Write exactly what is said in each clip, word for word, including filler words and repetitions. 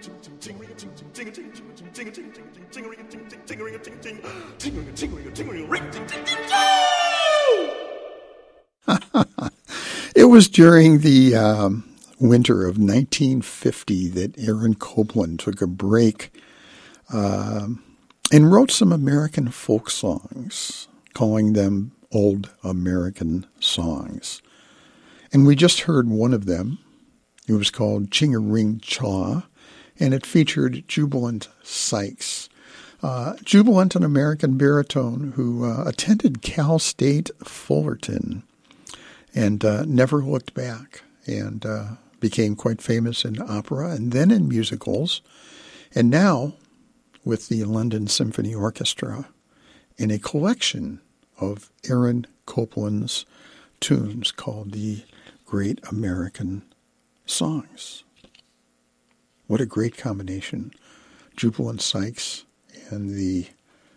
It was during the um, winter of nineteen fifty that Aaron Copland took a break uh, and wrote some American folk songs, calling them Old American Songs. And we just heard one of them. It was called Ching-a-Ring-Chaw, and it featured Jubilant Sykes. Uh, Jubilant, an American baritone who uh, attended Cal State Fullerton and uh, never looked back, and uh, became quite famous in opera and then in musicals, and now with the London Symphony Orchestra in a collection of Aaron Copland's tunes called the Great American Songs. What a great combination. Jubilant Sykes and the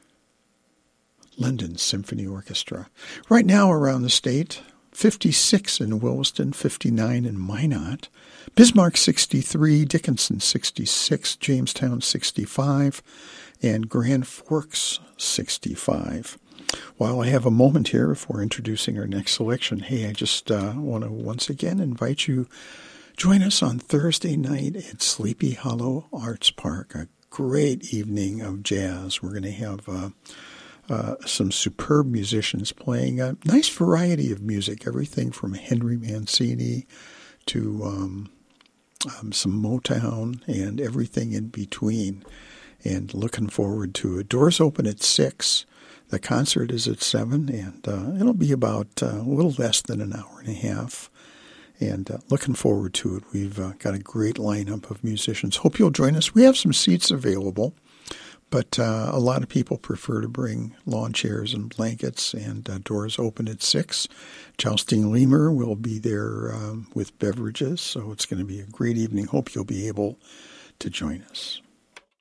London Symphony Orchestra. Right now around the state, fifty-six in Williston, fifty-nine in Minot, Bismarck sixty-three, Dickinson sixty-six, Jamestown sixty-five, and Grand Forks sixty-five. While I have a moment here before introducing our next selection, hey, I just uh, want to once again invite you, join us on Thursday night at Sleepy Hollow Arts Park, a great evening of jazz. We're going to have uh, uh, some superb musicians playing a nice variety of music, everything from Henry Mancini to um, um, some Motown and everything in between. And looking forward to it. Doors open at six. The concert is at seven, and uh, it'll be about uh, a little less than an hour and a half. And uh, looking forward to it. We've uh, got a great lineup of musicians. Hope you'll join us. We have some seats available, but uh, a lot of people prefer to bring lawn chairs and blankets, and uh, doors open at six. Jousting Lemur will be there um, with beverages, so it's going to be a great evening. Hope you'll be able to join us.